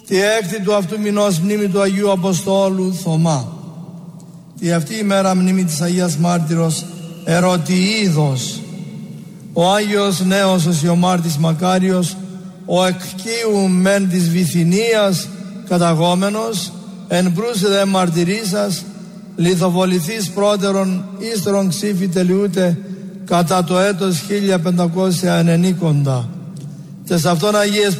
Τη έκτη του αυτού μηνός μνήμη του Αγίου Αποστόλου Θωμά. Τη αυτή ημέρα μνήμη της Αγίας Μάρτυρος Ερωτιίδος. Ο Άγιος Νέος ο Σιωμάρτης Μακάριος, ο εκκύου μεν της Βυθινίας καταγόμενος, εν προύσε δε μαρτυρήσας, λιθοβοληθείς πρώτερον ύστερον ξύφη τελειούται κατά το έτος 1590. Και σε αυτόν Αγίες